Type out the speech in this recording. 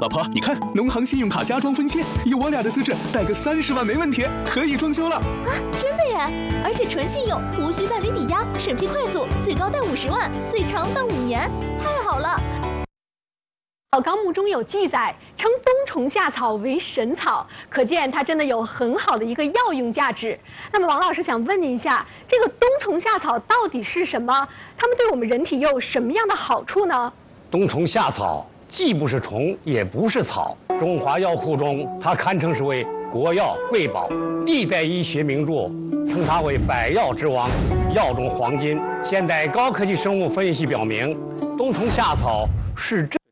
老婆，你看，农行信用卡加装分期，以我俩的资质，贷个30万没问题，可以装修了。 啊，真的耶！而且纯信用，无需办理抵押，审批快速，最高贷50万，最长办5年，太好了。 《纲目》中有记载，称冬虫夏草为神草，可见它真的有很好的一个药用价值。那么，王老师想问您一下，这个冬虫夏草到底是什么？它们对我们人体又有什么样的好处呢？ 冬虫夏草既不是虫，也不是草，中华药库中它堪称是为国药瑰宝，历代医学名著称它为百药之王，药中黄金。现代高科技生物分析表明，冬虫夏草是